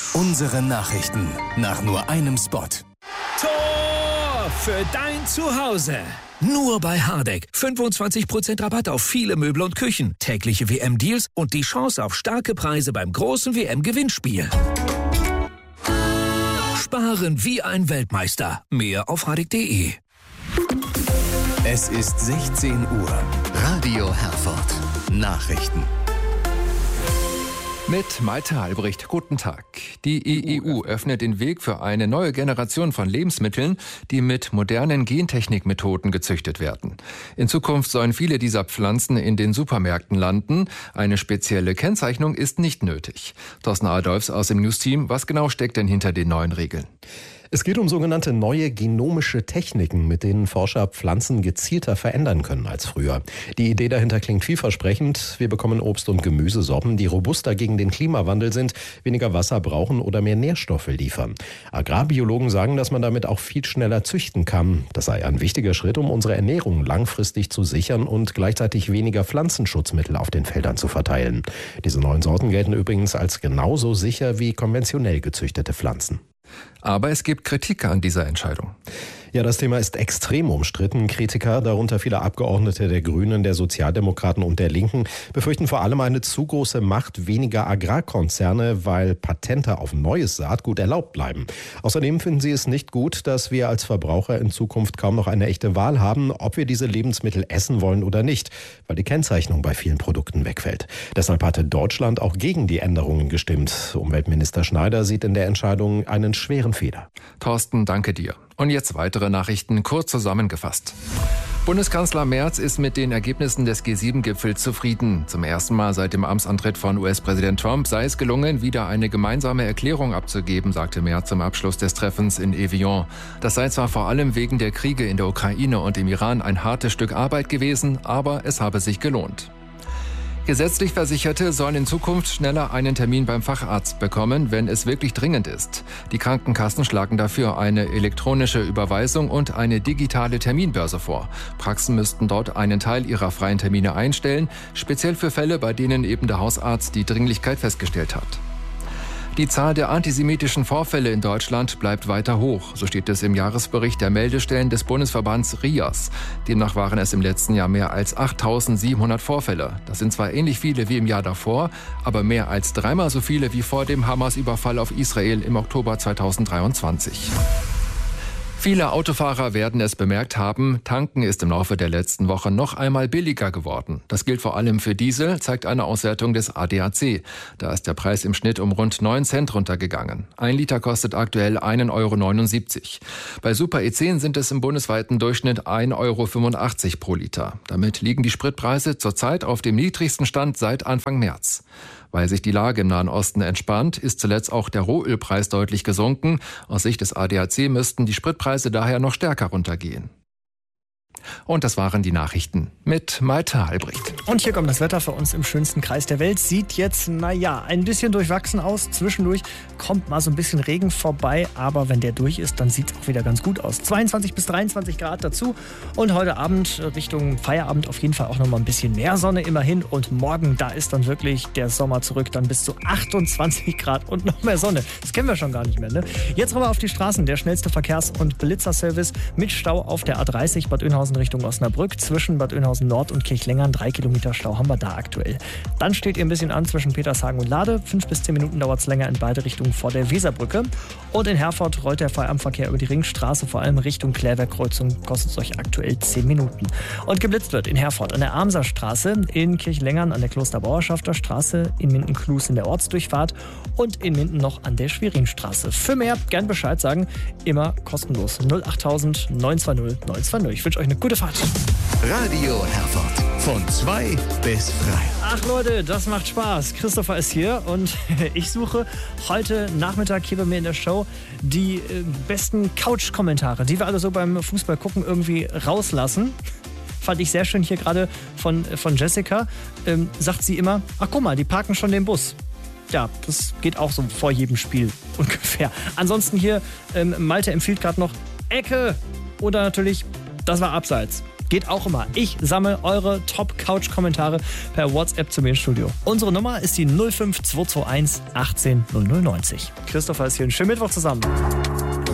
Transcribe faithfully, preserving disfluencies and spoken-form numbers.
Unsere Nachrichten nach nur einem Spot. Tor für dein Zuhause. Nur bei Hardegg. fünfundzwanzig Prozent Rabatt auf viele Möbel und Küchen. Tägliche W M-Deals und die Chance auf starke Preise beim großen W M-Gewinnspiel. Sparen wie ein Weltmeister. Mehr auf hardegg punkt de. Es ist sechzehn Uhr. Radio Herford. Nachrichten. Mit Malte Albrecht, guten Tag. Die E U öffnet den Weg für eine neue Generation von Lebensmitteln, die mit modernen Gentechnikmethoden gezüchtet werden. In Zukunft sollen viele dieser Pflanzen in den Supermärkten landen. Eine spezielle Kennzeichnung ist nicht nötig. Thorsten Adolfs aus dem News-Team, was genau steckt denn hinter den neuen Regeln? Es geht um sogenannte neue genomische Techniken, mit denen Forscher Pflanzen gezielter verändern können als früher. Die Idee dahinter klingt vielversprechend. Wir bekommen Obst- und Gemüsesorten, die robuster gegen den Klimawandel sind, weniger Wasser brauchen oder mehr Nährstoffe liefern. Agrarbiologen sagen, dass man damit auch viel schneller züchten kann. Das sei ein wichtiger Schritt, um unsere Ernährung langfristig zu sichern und gleichzeitig weniger Pflanzenschutzmittel auf den Feldern zu verteilen. Diese neuen Sorten gelten übrigens als genauso sicher wie konventionell gezüchtete Pflanzen. Aber es gibt Kritik an dieser Entscheidung. Ja, das Thema ist extrem umstritten. Kritiker, darunter viele Abgeordnete der Grünen, der Sozialdemokraten und der Linken, befürchten vor allem eine zu große Macht weniger Agrarkonzerne, weil Patente auf neues Saatgut erlaubt bleiben. Außerdem finden sie es nicht gut, dass wir als Verbraucher in Zukunft kaum noch eine echte Wahl haben, ob wir diese Lebensmittel essen wollen oder nicht, weil die Kennzeichnung bei vielen Produkten wegfällt. Deshalb hatte Deutschland auch gegen die Änderungen gestimmt. Umweltminister Schneider sieht in der Entscheidung einen schweren Fehler. Thorsten, danke dir. Und jetzt weitere Nachrichten kurz zusammengefasst. Bundeskanzler Merz ist mit den Ergebnissen des G sieben Gipfels zufrieden. Zum ersten Mal seit dem Amtsantritt von U S-Präsident Trump sei es gelungen, wieder eine gemeinsame Erklärung abzugeben, sagte Merz zum Abschluss des Treffens in Evian. Das sei zwar vor allem wegen der Kriege in der Ukraine und im Iran ein hartes Stück Arbeit gewesen, aber es habe sich gelohnt. Gesetzlich Versicherte sollen in Zukunft schneller einen Termin beim Facharzt bekommen, wenn es wirklich dringend ist. Die Krankenkassen schlagen dafür eine elektronische Überweisung und eine digitale Terminbörse vor. Praxen müssten dort einen Teil ihrer freien Termine einstellen, speziell für Fälle, bei denen eben der Hausarzt die Dringlichkeit festgestellt hat. Die Zahl der antisemitischen Vorfälle in Deutschland bleibt weiter hoch. So steht es im Jahresbericht der Meldestellen des Bundesverbands R I A S. Demnach waren es im letzten Jahr mehr als achttausendsiebenhundert Vorfälle. Das sind zwar ähnlich viele wie im Jahr davor, aber mehr als dreimal so viele wie vor dem Hamas-Überfall auf Israel im Oktober zweitausenddreiundzwanzig. Viele Autofahrer werden es bemerkt haben, tanken ist im Laufe der letzten Woche noch einmal billiger geworden. Das gilt vor allem für Diesel, zeigt eine Auswertung des A D A C. Da ist der Preis im Schnitt um rund neun Cent runtergegangen. Ein Liter kostet aktuell ein Euro neunundsiebzig. Bei Super E zehn sind es im bundesweiten Durchschnitt ein Euro fünfundachtzig pro Liter. Damit liegen die Spritpreise zurzeit auf dem niedrigsten Stand seit Anfang März. Weil sich die Lage im Nahen Osten entspannt, ist zuletzt auch der Rohölpreis deutlich gesunken. Aus Sicht des A D A C müssten die Spritpreise daher noch stärker runtergehen. Und das waren die Nachrichten mit Malte Albrecht. Und hier kommt das Wetter für uns im schönsten Kreis der Welt. Sieht jetzt, naja, ein bisschen durchwachsen aus. Zwischendurch kommt mal so ein bisschen Regen vorbei. Aber wenn der durch ist, dann sieht es auch wieder ganz gut aus. zweiundzwanzig bis dreiundzwanzig Grad dazu. Und heute Abend Richtung Feierabend auf jeden Fall auch noch mal ein bisschen mehr Sonne immerhin. Und morgen, da ist dann wirklich der Sommer zurück. Dann bis zu achtundzwanzig Grad und noch mehr Sonne. Das kennen wir schon gar nicht mehr, ne? Jetzt rüber auf die Straßen. Der schnellste Verkehrs- und Blitzerservice mit Stau auf der A dreißig Bad Oeynhausen Richtung Osnabrück. Zwischen Bad Oeynhausen Nord und Kirchlengern drei Kilometer Stau haben wir da aktuell. Dann steht ihr ein bisschen an zwischen Petershagen und Lade. Fünf bis zehn Minuten dauert es länger in beide Richtungen vor der Weserbrücke. Und in Herford rollt der Feierabendverkehr über die Ringstraße, vor allem Richtung Klärwerkkreuzung, kostet es euch aktuell zehn Minuten. Und geblitzt wird in Herford an der Amserstraße, in Kirchlengern an der Klosterbauerschafter Straße, in Minden-Klus in der Ortsdurchfahrt und in Minden noch an der Schwerinstraße. Für mehr gern Bescheid sagen, immer kostenlos. null achttausend neun zwei null neun zwei null. Ich wünsche euch eine gute Fahrt. Radio Herford von zwei bis drei. Ach Leute, das macht Spaß. Christopher ist hier und ich suche heute Nachmittag hier bei mir in der Show die äh, besten Couch-Kommentare, die wir alle so beim Fußball gucken irgendwie rauslassen. Fand ich sehr schön hier gerade von, von Jessica. Ähm, sagt sie immer, ach guck mal, die parken schon den Bus. Ja, das geht auch so vor jedem Spiel ungefähr. Ansonsten hier, ähm, Malte empfiehlt gerade noch Ecke oder natürlich, das war Abseits. Geht auch immer. Ich sammle eure Top-Couch-Kommentare per WhatsApp zu mir ins Studio. Unsere Nummer ist die null fünf zwei zwei eins achtzehn null null neunzig. Christopher ist hier. Einen schönen Mittwoch zusammen.